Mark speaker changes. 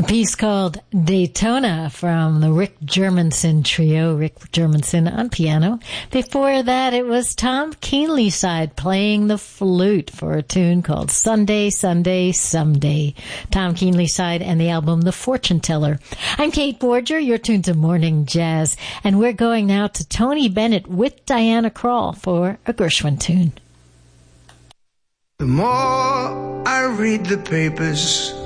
Speaker 1: piece called Daytona from the Rick Germanson Trio, Rick Germanson on piano. Before that, it was Tom Keenlyside playing the flute for a tune called Sunday, Sunday, Someday. Tom Keenlyside and the album The Fortune Teller. I'm Kate Borger, you're tuned to Morning Jazz, and we're going now to Tony Bennett with Diana Krall for a Gershwin tune.
Speaker 2: The more I read the papers,